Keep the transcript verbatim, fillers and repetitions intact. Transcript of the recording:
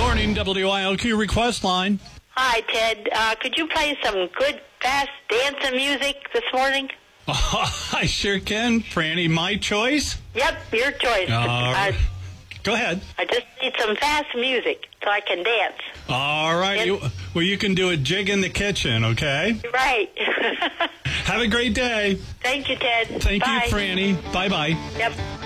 morning, W I L Q request line. Hi, Ted. Uh, could you play some good, fast dancing music this morning? Oh, I sure can, Franny. My choice? Yep, your choice. Uh, uh, go ahead. I just need some fast music so I can dance. All right. You, well, you can do a jig in the kitchen, okay? Right. Have a great day. Thank you, Ted. Thank Bye. you, Franny. Bye-bye. Yep.